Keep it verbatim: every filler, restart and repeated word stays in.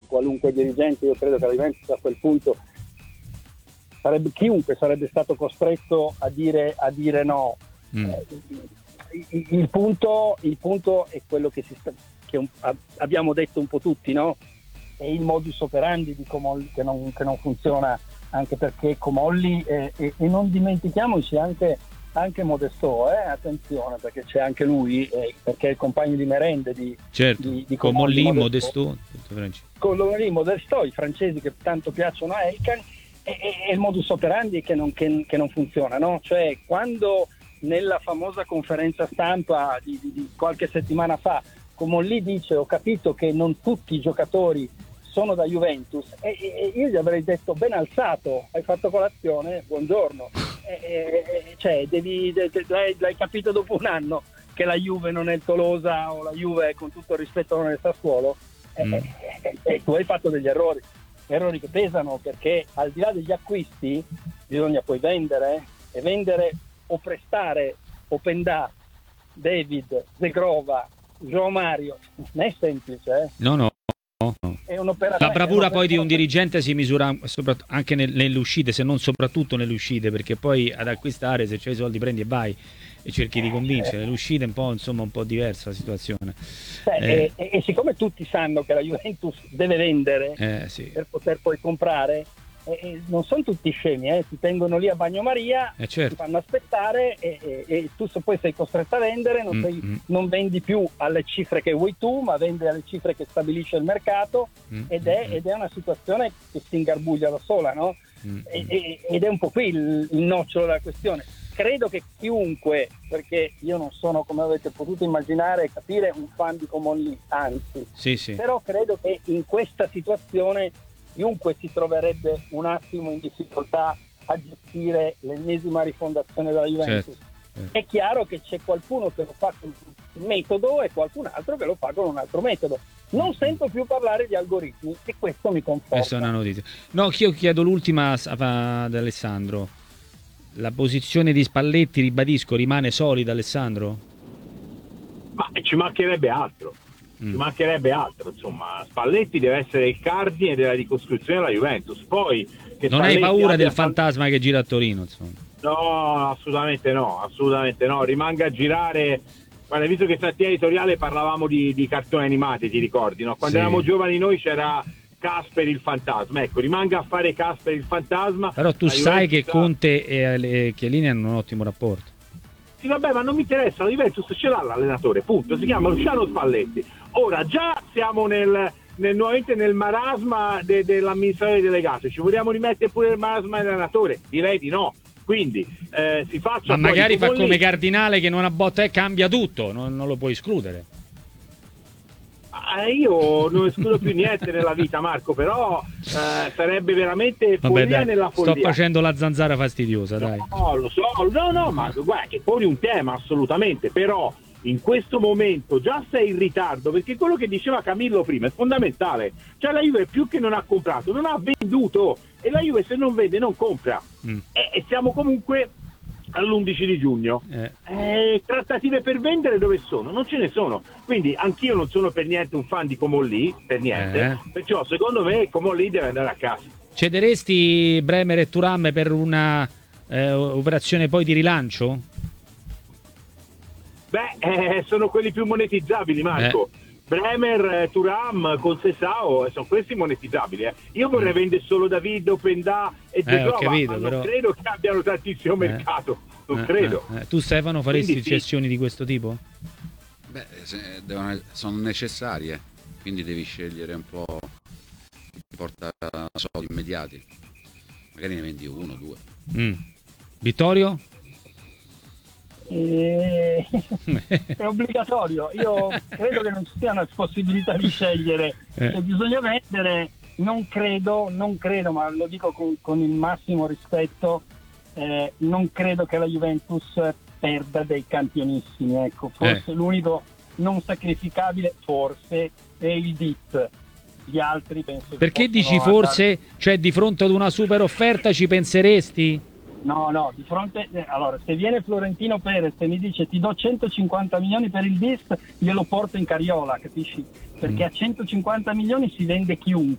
qualunque dirigente, io credo che la Juventus a quel punto sarebbe, chiunque sarebbe stato costretto a dire, a dire no. Mm. Eh, il, il, punto, il punto è quello che, si sta, che un, abbiamo detto un po' tutti, no? È il modus operandi di Comolli che non, che non funziona, anche perché Comolli eh, e, e non dimentichiamoci anche, anche Modesto, eh? Attenzione, perché c'è anche lui, eh, perché è il compagno di merende di, certo. di, di Comolli, Modesto, Comolli, Modesto, i francesi che tanto piacciono a Elkan, e, e il modus operandi che non, che, che non funziona, no? Cioè quando nella famosa conferenza stampa di, di, di qualche settimana fa Comolli dice ho capito che non tutti i giocatori sono da Juventus, e, e io gli avrei detto ben alzato, hai fatto colazione, buongiorno, e, e, cioè devi, de, de, l'hai, l'hai capito dopo un anno che la Juve non è il Tolosa o la Juve con tutto il rispetto non è il Sassuolo, mm. e, e, e tu hai fatto degli errori errori che pesano, perché al di là degli acquisti bisogna poi vendere e vendere o prestare Openda, David, Zegrova, João Mario, non è semplice, eh? No, no. No, no. È un'operazione. La bravura poi di un dirigente si misura anche nelle uscite, se non soprattutto nelle uscite, perché poi ad acquistare, se c'hai i soldi prendi e vai e cerchi di convincere. Nelle uscite è un po', insomma, un po' diversa la situazione. Beh, eh. e, e siccome tutti sanno che la Juventus deve vendere eh, sì. per poter poi comprare, eh, non sono tutti scemi, eh, ti tengono lì a bagnomaria, eh, certo. ti fanno aspettare e, e, e tu se poi sei costretto a vendere non, sei, mm-hmm. non vendi più alle cifre che vuoi tu, ma vendi alle cifre che stabilisce il mercato, mm-hmm. ed, è, ed è una situazione che si ingarbuglia da sola, no? Mm-hmm. E, e, ed è un po' qui il, il nocciolo della questione. Credo che chiunque, perché io non sono, come avete potuto immaginare e capire, un fan di Comolli, anzi, sì, sì. però credo che in questa situazione chiunque si troverebbe un attimo in difficoltà a gestire l'ennesima rifondazione della Juventus. Certo, certo. È chiaro che c'è qualcuno che lo fa con un metodo e qualcun altro che lo fa con un altro metodo. Non sento più parlare di algoritmi e questo mi conforta. Questa è una notizia. No, io chiedo l'ultima ad Alessandro. La posizione di Spalletti, ribadisco, rimane solida, Alessandro? Ma ci mancherebbe altro. Ci mancherebbe altro, insomma. Spalletti deve essere il cardine della ricostruzione della Juventus. Poi che non Spalletti hai paura del fan... fantasma che gira a Torino, insomma? No, assolutamente no, assolutamente no. Rimanga a girare. Guarda, visto che stamattina editoriale parlavamo di, di cartoni animati, ti ricordi, no? Quando sì. eravamo giovani noi c'era Casper il fantasma. Ecco, rimanga a fare Casper il fantasma. Però tu sai che Conte e Chiellini hanno un ottimo rapporto. Sì, vabbè, ma non mi interessa, la Juventus ce l'ha l'allenatore, punto. Si chiama Luciano Spalletti. Ora già siamo nel, nel nuovamente nel marasma de, dell'amministratore delegato. Ci vogliamo rimettere pure il marasma dell'allenatore? Direi di no. Quindi eh, si faccia. Ma magari fa come lì. Cardinale che non a botta e cambia tutto, non, non lo puoi escludere. Ah, io non escludo più niente nella vita, Marco, però eh, sarebbe veramente Vabbè, follia dai, nella follia. sto facendo la zanzara fastidiosa, no, dai. No, lo so, no, no, ma guarda che poni un tema assolutamente, però in questo momento già sei in ritardo, perché quello che diceva Camillo prima è fondamentale. Cioè la Juve più che non ha comprato, non ha venduto, e la Juve se non vende non compra. Mm. E, e siamo comunque all'undici di giugno. Eh. Eh, trattative per vendere dove sono? Non ce ne sono. Quindi anch'io non sono per niente un fan di Comolli, per niente. Eh. Perciò secondo me Comolli deve andare a casa. Cederesti Bremer e Thuram per una eh, operazione poi di rilancio? Beh, eh, sono quelli più monetizzabili, Marco. Eh. Bremer, Thuram, Conceição, sono questi monetizzabili. Eh. Io vorrei mm. vendere solo David, Openda e Zegrova, eh, capito, ma non però... credo che abbiano tantissimo eh. mercato. Non eh, credo. Eh, eh. Tu, Stefano, faresti quindi, cessioni sì. di questo tipo? Beh, se devono, sono necessarie, quindi devi scegliere un po' chi porta soldi immediati. Magari ne vendi uno, due. Mm. Vittorio? Eh, è obbligatorio. Io credo che non ci sia una possibilità di scegliere. Eh. Se bisogna vendere, non credo, non credo, ma lo dico con, con il massimo rispetto, eh, non credo che la Juventus perda dei campionissimi. Ecco, forse eh. l'unico non sacrificabile, forse, è il D I T. Gli altri penso. Perché dici forse? Andare... Cioè, di fronte ad una super offerta ci penseresti? No, no, di fronte, eh, allora, se viene Florentino Perez e mi dice ti do centocinquanta milioni per il D I S, glielo porto in carriola, capisci? Perché mm. a centocinquanta milioni si vende chiunque.